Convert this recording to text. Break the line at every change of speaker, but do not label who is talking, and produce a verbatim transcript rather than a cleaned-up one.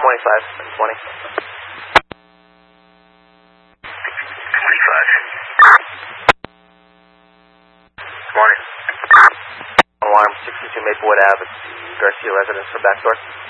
twenty-five and twenty.
twenty-five. Good morning.
Alarm sixty-two Maplewood Ave. It's the Garcia residence for backdoor.